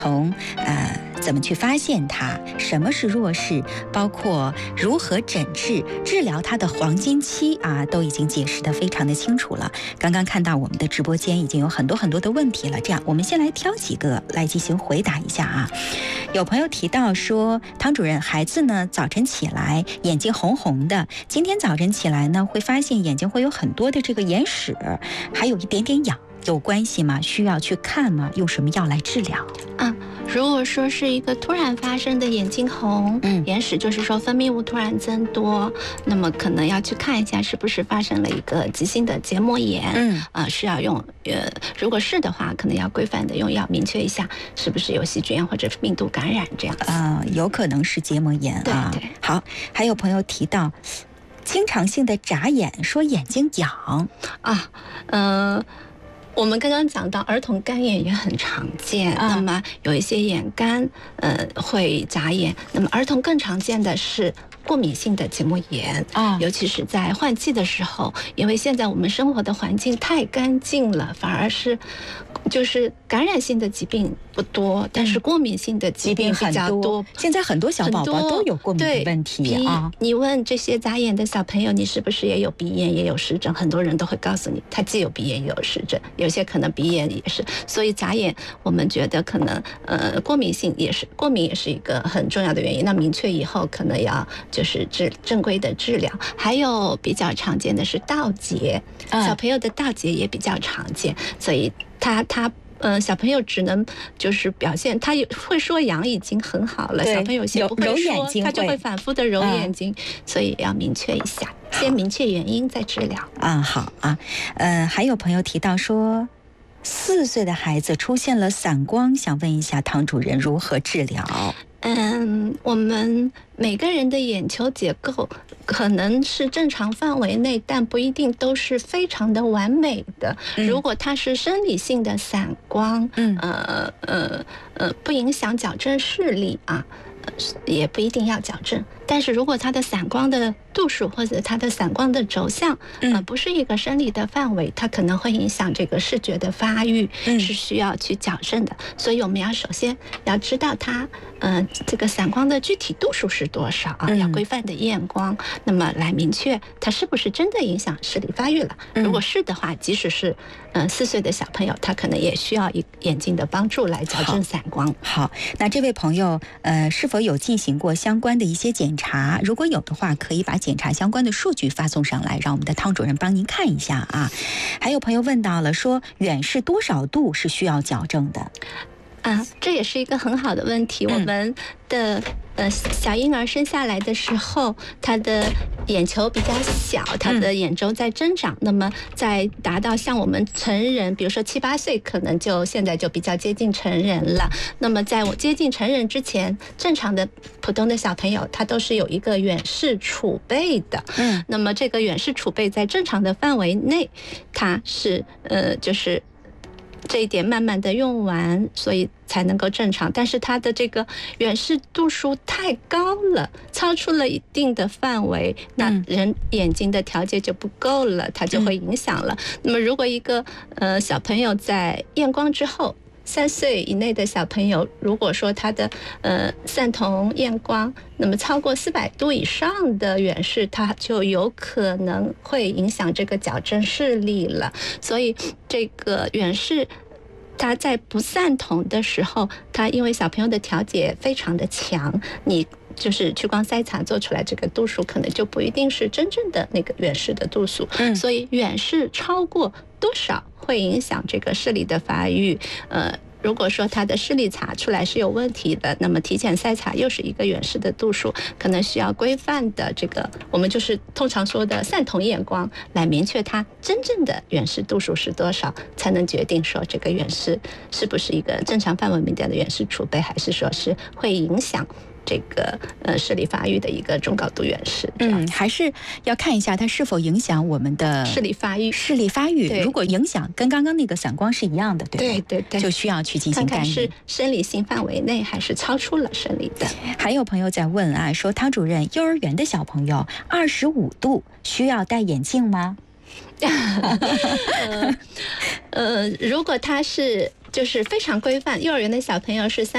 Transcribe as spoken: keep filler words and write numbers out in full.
从呃怎么去发现它，什么是弱视，包括如何诊治、治疗它的黄金期啊，都已经解释得非常的清楚了。刚刚看到我们的直播间已经有很多很多的问题了，这样我们先来挑几个来进行回答一下啊。有朋友提到说，汤主任，孩子呢早晨起来眼睛红红的，今天早晨起来呢会发现眼睛会有很多的这个眼屎，还有一点点痒。有关系吗？需要去看吗？用什么药来治疗？ 啊，如果说是一个突然发生的眼睛红、嗯、眼屎，就是说分泌物突然增多，那么可能要去看一下是不是发生了一个急性的结膜炎。嗯，啊、呃，是要用呃，如果是的话，可能要规范的用药，明确一下是不是有细菌或者病毒感染这样子。 啊、呃，有可能是结膜炎啊。 对对。 好，还有朋友提到经常性的眨眼，说眼睛痒啊，呃。我们刚刚讲到儿童干眼也很常见，啊、那么有一些眼干，呃，会眨眼。那么儿童更常见的是过敏性的结膜炎啊，尤其是在换季的时候，因为现在我们生活的环境太干净了，反而是就是感染性的疾病不多，但是过敏性的疾病比较多。多现在很多小宝宝都有过敏的问题啊。 你问这些眨眼的小朋友，你是不是也有鼻炎也有湿疹？很多人都会告诉你，他既有鼻炎也有湿疹，有些可能鼻炎也是。所以眨眼，我们觉得可能呃过敏性也是过敏也是一个很重要的原因。那明确以后可能要就是治正规的治疗。还有比较常见的是倒睫，嗯、小朋友的倒睫也比较常见，所以他他。嗯、呃，小朋友只能就是表现，他会说痒已经很好了。小朋友先不会说， 眼睛他就会反复的揉眼睛，嗯、所以要明确一下，先明确原因再治疗。 啊，好啊，呃，还有朋友提到说，四岁的孩子出现了散光，想问一下汤主任如何治疗？ 嗯，我们每个人的眼球结构可能是正常范围内，但不一定都是非常的完美的。嗯、如果它是生理性的散光，嗯，呃呃呃，不影响矫正视力啊。也不一定要矫正，但是如果它的散光的度数或者它的散光的轴向，嗯、呃，不是一个生理的范围，它可能会影响这个视觉的发育，嗯、是需要去矫正的。所以我们要首先要知道它，呃，这个散光的具体度数是多少啊？嗯、要规范的验光，那么来明确它是不是真的影响视力发育了。嗯、如果是的话，即使是呃四岁的小朋友，他可能也需要一眼睛的帮助来矫正散光。 好，好，那这位朋友，呃，是否有进行过相关的一些检查？如果有的话，可以把检查相关的数据发送上来，让我们的汤主任帮您看一下啊。还有朋友问到了，说远视多少度是需要矫正的？ 啊，这也是一个很好的问题。嗯、我们的呃小婴儿生下来的时候，他的眼球比较小，他的眼周在增长。嗯、那么在达到像我们成人，比如说七八岁，可能就现在就比较接近成人了。那么在我接近成人之前，正常的普通的小朋友，他都是有一个远视储备的。嗯，那么这个远视储备在正常的范围内，它是呃就是。这一点慢慢的用完，所以才能够正常。但是它的这个远视度数太高了，超出了一定的范围，那人眼睛的调节就不够了，它就会影响了。嗯、那么如果一个呃小朋友在验光之后，三岁以内的小朋友，如果说他的呃散瞳验光，那么超过四百度以上的远视，它就有可能会影响这个矫正视力了。所以这个远视，它在不散瞳的时候，它因为小朋友的调节非常的强，你就是屈光筛查做出来这个度数，可能就不一定是真正的那个远视的度数。嗯、所以远视超过多少会影响这个视力的发育。呃，如果说他的视力查出来是有问题的，那么提前筛查又是一个远视的度数，可能需要规范的这个我们就是通常说的散瞳验光，来明确他真正的远视度数是多少，才能决定说这个远视是不是一个正常范围内的远视储备，还是说是会影响这个呃视力发育的一个中高度远视。 嗯，还是要看一下它是否影响我们的视力发育。 视力发育，如果影响跟刚刚那个散光是一样的，对吧？ 对对对， 就需要去进行干预。 看看是生理性范围内还是超出了生理的。 还有朋友在问啊，说汤主任，幼儿园的小朋友二十五度需要戴眼镜吗？ 呃呃，如果他是就是非常规范，幼儿园的小朋友是三。